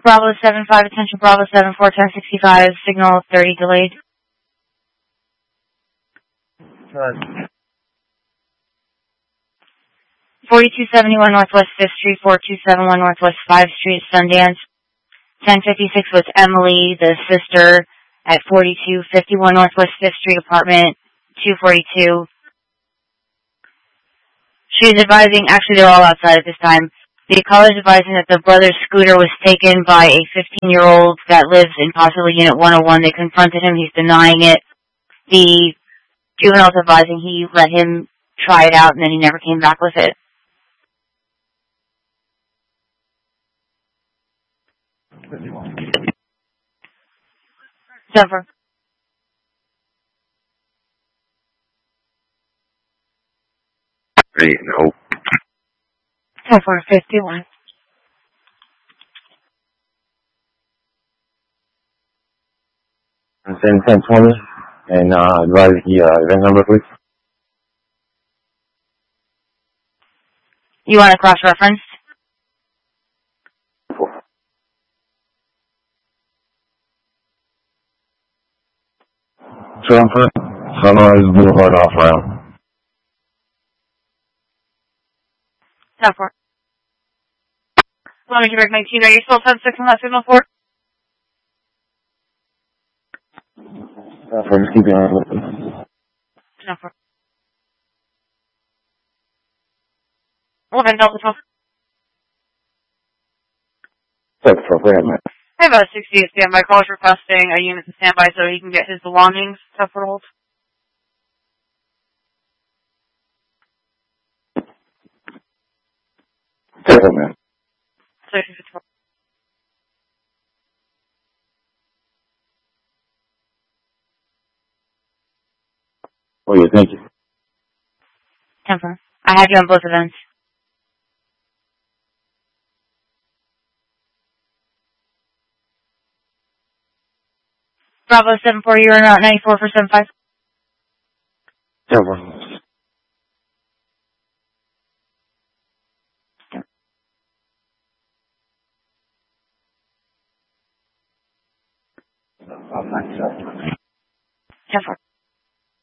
Bravo 75, attention Bravo 74, 1065, signal 30 delayed. 4271 Northwest 5th Street, 4271 Northwest 5th Street, Sundance. 1056 was Emily, the sister, at 4251 Northwest 5th Street, apartment 242. She was advising, actually they're all outside at this time, the caller is advising that the brother's scooter was taken by a 15-year-old that lives in possibly Unit 101. They confronted him, he's denying it. The juvenile's advising he let him try it out and then he never came back with it. Denver. No. 10-4, 51. I'm saying 1020, and advise the event number, please. You want to cross-reference? Trumper, Sunrise Boulevard off-ramp. 10-4. Let me direct 19. Are you still 10-6 on that signal 4? For just keeping on looking. 10-4. 11 Delta 12. That's appropriate, man. I have a 60 standby call requesting a unit to standby so he can get his belongings. 10-4 hold. Careful, man. 6-4. Oh, yeah, thank you. 10-4. I have you on both events. Bravo 74, you're in Route 94 for 75. Careful. Ten-4.